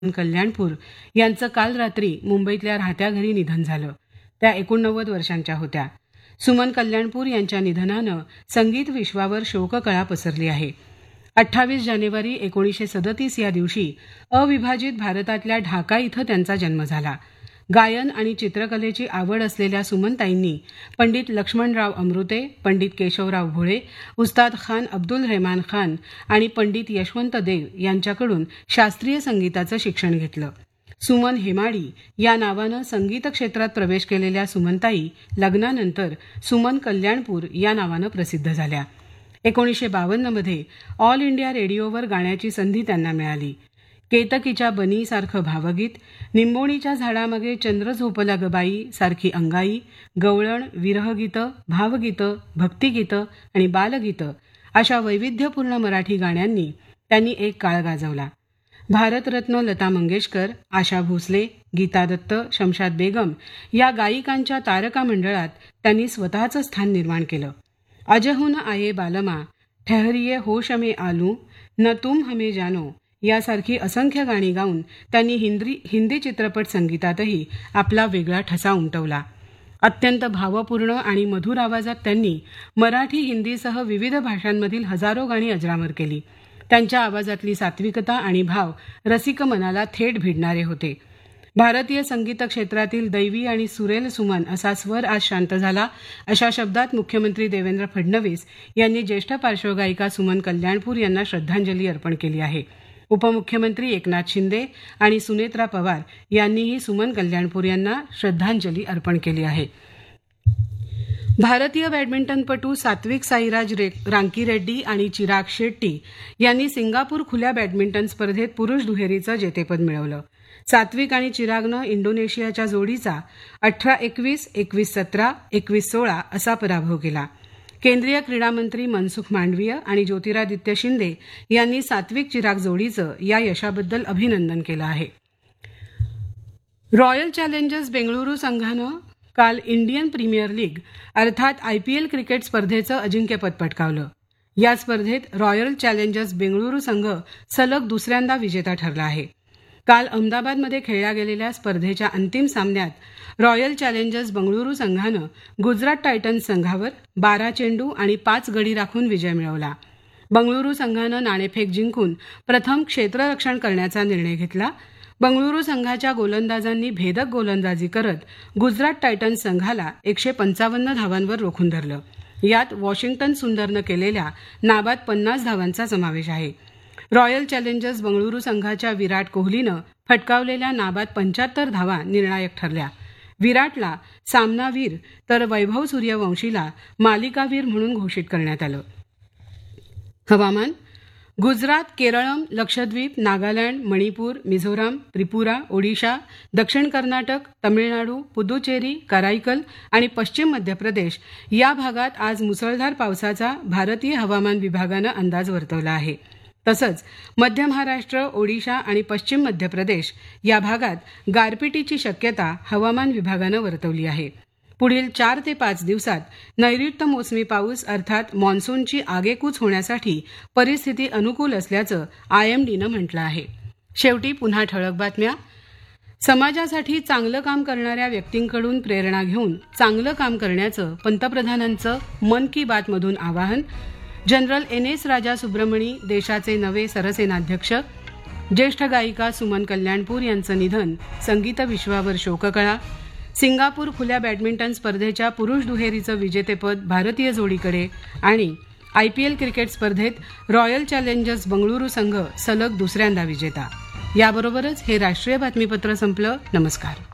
कल्याणपूर यांचं काल रात्री मुंबईतल्या राहत्या घरी निधन झालं. त्या 89 वर्षांच्या होत्या. सुमन कल्याणपूर यांच्या निधनानं संगीत विश्वावर शोककळा पसरली आहे. 28 जानेवारी 1937 या दिवशी अविभाजित भारतातल्या ढाका इथं त्यांचा जन्म झाला. गायन आणि चित्रकलेची आवड असलेल्या सुमनताईंनी पंडित लक्ष्मणराव अमृते, पंडित केशवराव भोळे, उस्ताद खान अब्दुल रहमान खान आणि पंडित यशवंत देव यांच्याकडून शास्त्रीय संगीताचं शिक्षण घेतलं. सुमन हेमाडी या नावानं संगीत क्षेत्रात प्रवेश केलेल्या सुमनताई लग्नानंतर सुमन कल्याणपूर या नावानं प्रसिद्ध झाल्या. 1952 मध्ये ऑल इंडिया रेडिओवर गाण्याची संधी त्यांना मिळाली. केतकीच्या बनी सारखं भावगीत, निंबोणीच्या झाडामागे चंद्र झोपला ग बाई सारखी अंगाई, गवळण, विरहगीतं, भावगीतं, भक्तिगीतं आणि बालगीतं अशा वैविध्यपूर्ण मराठी गाण्यांनी त्यांनी एक काळ गाजवला. भारतरत्न लता मंगेशकर, आशा भोसले, गीता दत्त, शमशाद बेगम या गायिकांच्या तारका मंडळात त्यांनी स्वतःचं स्थान निर्माण केलं. अजहुन आये बालमा, ठहरिये होश में आलू, न तुम हमें जानो यासारखी असंख्य गाणी गाऊन त्यांनी हिंदी चित्रपट संगीतातही आपला वेगळा ठसा उमटवला. अत्यंत भावपूर्ण आणि मधुर आवाजात त्यांनी मराठी, हिंदीसह विविध भाषांमधील हजारो गाणी अजरामर केली. त्यांच्या आवाजातली सात्विकता आणि भाव रसिक मनाला थेट भिडणारे होते. भारतीय संगीत क्षेत्रातील दैवी आणि सुरेल सुमन असा स्वर आज शांत झाला, अशा शब्दात मुख्यमंत्री देवेंद्र फडणवीस यांनी ज्येष्ठ पार्श्वगायिका सुमन कल्याणपूर यांना श्रद्धांजली अर्पण केली आहे. उपमुख्यमंत्री एकनाथ शिंदे आणि सुनेत्रा पवार यांनीही सुमन कल्याणपूर यांना श्रद्धांजली अर्पण केली आहे. भारतीय बॅडमिंटनपटू सात्विक साईराज रांकीरेड्डी आणि चिराग शेट्टी यांनी सिंगापूर खुल्या बॅडमिंटन स्पर्धेत पुरुष दुहेरीचं जेतेपद मिळवलं. सात्विक आणि चिरागनं इंडोनेशियाच्या जोडीचा 18-21, 21-17, 21-16 असा पराभव केला. केंद्रीय क्रीडा मंत्री मनसुख मांडवीय आणि ज्योतिरादित्य शिंदे यांनी सात्विक चिराग जोडीचं या यशाबद्दल अभिनंदन केलं आहे. रॉयल चॅलेंजर्स बेंगळुरू संघानं काल इंडियन प्रीमियर लीग अर्थात IPL क्रिकेट स्पर्धेचं अजिंक्यपद पटकावलं. या स्पर्धेत रॉयल चॅलेंजर्स बेंगळुरू संघ सलग दुसऱ्यांदा विजेता ठरला आहे. काल अहमदाबादमध्ये खेळल्या गेलेल्या स्पर्धेच्या अंतिम सामन्यात रॉयल चॅलेंजर्स बंगळुरू संघानं गुजरात टायटन्स संघावर 12 चेंडू आणि 5 गडी राखून विजय मिळवला. बंगळुरू संघानं नाणेफेक जिंकून प्रथम क्षेत्ररक्षण करण्याचा निर्णय घेतला. बंगळुरू संघाच्या गोलंदाजांनी भेदक गोलंदाजी करत गुजरात टायटन्स संघाला 155 धावांवर रोखून धरलं. यात वॉशिंग्टन सुंदरनं केलेल्या नाबाद 50 धावांचा समावेश आहे. रॉयल चॅलेंजर्स बंगळुरू संघाच्या विराट कोहलीनं फटकावलेल्या नाबाद 75 धावा निर्णायक ठरल्या. विराटला सामनावीर तर वैभव सूर्यवंशीला मालिकावीर म्हणून घोषित करण्यात आलं. हवामान. गुजरात, केरळम, लक्षद्वीप, नागालँड, मणिपूर, मिझोराम, त्रिपुरा, ओडिशा, दक्षिण कर्नाटक, तमिळनाडू, पुदुचेरी, कराईकल आणि पश्चिम मध्य प्रदेश या भागात आज मुसळधार पावसाचा भारतीय हवामान विभागानं अंदाज वर्तवला आहे. तसंच मध्य महाराष्ट्र, ओडिशा आणि पश्चिम मध्य प्रदेश या भागात गारपिटीची शक्यता हवामान विभागानं वर्तवली आहे. पुढील 4 ते 5 दिवसात नैऋत्य मोसमी पाऊस अर्थात मान्सूनची आगेकूच होण्यासाठी परिस्थिती अनुकूल असल्याचं IMDनं म्हटलं आहे. शेवटी पुन्हा ठळक बातम्या. समाजासाठी चांगलं काम करणाऱ्या व्यक्तींकडून प्रेरणा घेऊन चांगलं काम करण्याचं पंतप्रधानांचं मन की बातमधून आवाहन. जनरल NS राजा सुब्रमणी देशाचे नवे सरसेनाध्यक्ष. ज्येष्ठ गायिका सुमन कल्याणपूर यांचं निधन, संगीत विश्वावर शोककळा. सिंगापूर खुल्या बॅडमिंटन स्पर्धेच्या पुरुष दुहेरीचं विजेतेपद भारतीय जोडीकडे आणि IPL क्रिकेट स्पर्धेत रॉयल चॅलेंजर्स बंगळुरू संघ सलग दुसऱ्यांदा विजेता. याबरोबरच हे राष्ट्रीय बातमीपत्र संपलं. नमस्कार.